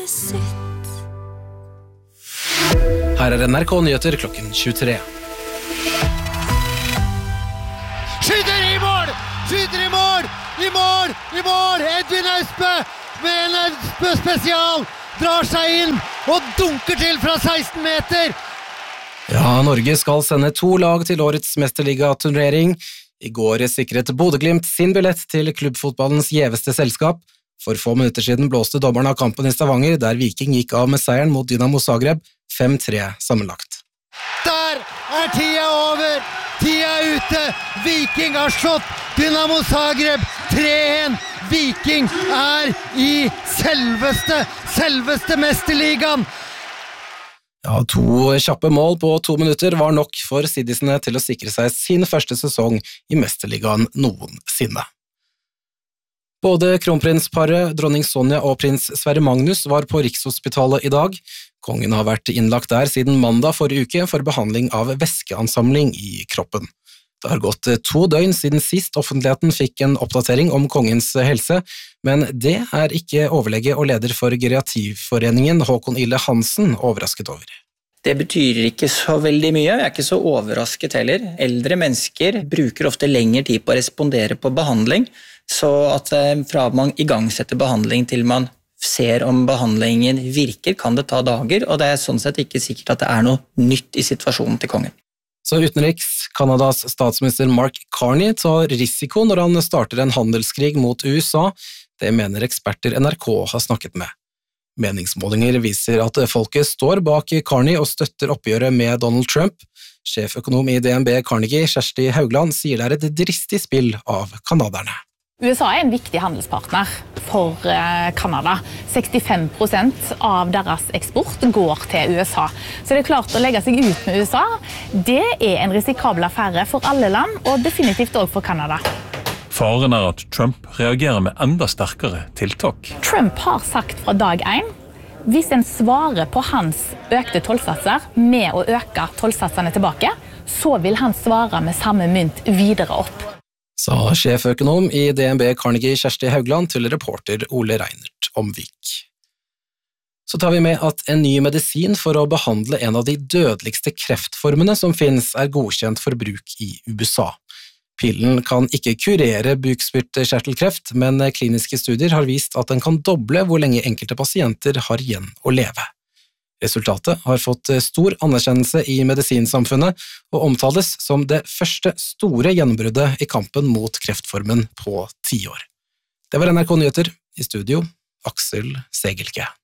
Her NRK Nyheter klokken 23. Skyter i mål! Skyter i mål! I mål! I mål! Edvin Austbø med en Austbø spesial drar seg inn og dunker til fra 16 meter. Ja, Norge skal sende 2 lag til årets mesterligaturnering. I går sikret Bodø/Glimt sin billett til klubbfotballens gjeveste selskap. For få minutter siden blåste dommeren av kampen i Stavanger, der Viking gikk av med seieren mot Dynamo Zagreb, 5-3 sammenlagt. Der tida over! Tida ute! Viking har slått Dynamo Zagreb 3-1. Viking i selveste mesterligaen. Ja, 2 kjappe mål på 2 minutter var nok for Siddisene til å sikre seg sin første sesong i mesterligaen noensinne. Både kronprinsparet, dronning Sonja og prins Sverre Magnus var på Rikshospitalet i dag. Kongen har vært innlagt der siden mandag forrige uke for behandling av væskeansamling i kroppen. Det har gått 2 døgn siden sist offentligheten fikk en oppdatering om kongens helse, men det ikke overlege og leder for Geriatriforeningen Håkon Ille Hansen overrasket over. Det betyr ikke så veldig mye, jeg ikke så overrasket heller. Eldre mennesker bruker ofte lengre tid på å respondere på behandling, så at fra man igangsetter behandling til man ser om behandlingen virker, kan det ta dager, og det sånn sett ikke sikkert at det noe nytt i situasjonen til kongen. Så utenriks, Kanadas statsminister Mark Carney tar risiko når han starter en handelskrig mot USA. Det mener eksperter NRK har snakket med. Meningsmålinger viser at folket står bak Carney og støtter oppgjøret med Donald Trump. Sjeføkonom i DNB Carnegie, Kjersti Haugland, sier det et dristig spill av kanaderne. USA en viktig handelspartner for Kanada. 65% av deres eksport går til USA. Så det klart å legge seg ut med USA, det en risikabel affære for alle land, og definitivt også for Kanada. Faren at Trump reagerer med enda sterkere tiltak. Trump har sagt fra dag 1, hvis en svarer på hans økte tollsatser med å øke tollsatsene tilbake, så vil han svare med samme mynt videre opp. Sa sjeføkonom i DNB Carnegie Kjersti Haugland til reporter Ole Reinert Omvik. Så tar vi med at en ny medisin for å behandle en av de dødeligste kreftformene som finnes godkjent for bruk i USA. Pillen kan ikke kurere bukspyttkjertelkreft, men kliniske studier har vist at den kan doble hvor lenge enkelte pasienter har igjen å leve. Resultatet har fått stor anerkjennelse i medisinsamfunnet og omtales som det første store gjennombruddet i kampen mot kreftformen på 10 år. Det var NRK Nyheter, i studio Aksel Segelke.